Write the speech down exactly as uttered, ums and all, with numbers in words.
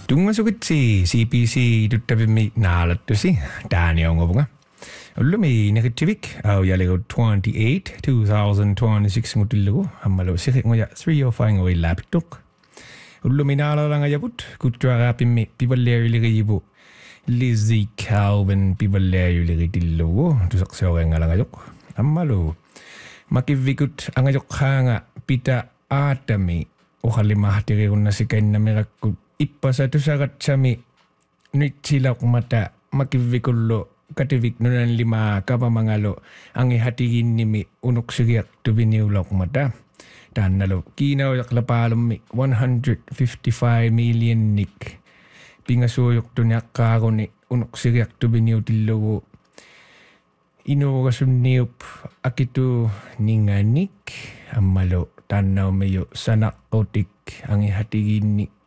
Tungasukitsi C P C tuttavimmi naalattusi taaniongovunga. Ullumi negativik au yalego twenty-eight twenty twenty-six ngutillugu hammalo siqingoya three oh five ngoi laptuk. Ullumi naalalanga yaput kuttuarapimmi pivalleeriligiyibu Lizzie Calvin pivalleeriligitillugu tusaqsiorengalangayok. Hammalo makivvikut angayokhaanga pita aatami uhallimahtirigunnasikainnamiraqku Ippasatusagatchami nitsilaqmata makivikullo kativik nunan lima kapamangalo ang ihatiginnimi unuksiriak tubiniulaqmata tannalo kiinaujaqlapaalummi one hundred fifty-five million nik pingasuuyuqtuniaqqaaruni unuksiriak tubiniutillugu inuurasunniup akitu ninganik ammalo tannaumiyu sanaqqutik ang ihatiginni